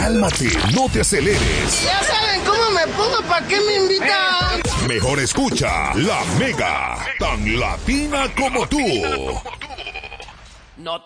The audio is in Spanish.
Cálmate, no te aceleres. Ya saben cómo me pongo, ¿para qué me invitan? Mejor escucha La Mega, tan latina como tú. No